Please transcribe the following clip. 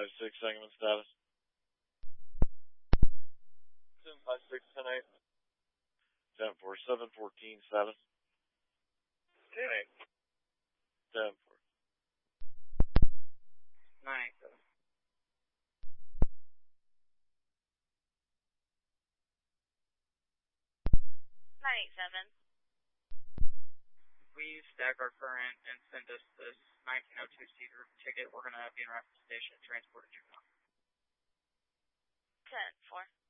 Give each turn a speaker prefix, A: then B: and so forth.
A: 1056, Sangamon status.
B: 1056, 10-8.
A: 10-4, 714 status.
B: 10-8.
A: 10-4.
C: 987.
D: 987.
C: Please stack our current and send us this 1902-seater ticket. We're going to be in Rapid Station, transport to Juvenile.
D: 10-4.